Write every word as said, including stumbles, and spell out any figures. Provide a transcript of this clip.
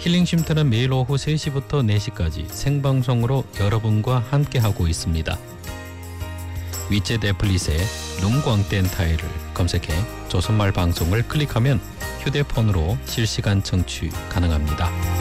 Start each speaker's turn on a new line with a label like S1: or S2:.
S1: 힐링쉼터는 매일 오후 세 시부터 네 시까지 생방송으로 여러분과 함께하고 있습니다. 위챗 애플릿에 눈광땡타이를 검색해 조선말 방송을 클릭하면 휴대폰으로 실시간 청취 가능합니다.